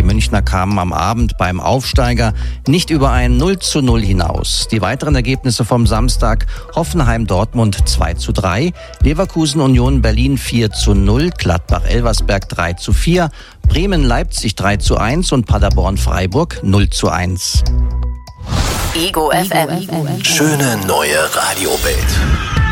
Münchner kamen am Abend beim Aufsteiger nicht über ein 0:0 hinaus. Die weiteren Ergebnisse vom Samstag: Hoffenheim-Dortmund 2:3, Leverkusen-Union Berlin 4:0, Gladbach-Elversberg 3:4, Bremen-Leipzig 3:1 und Paderborn-Freiburg 0:1. Ego FM. Schöne neue Radiowelt.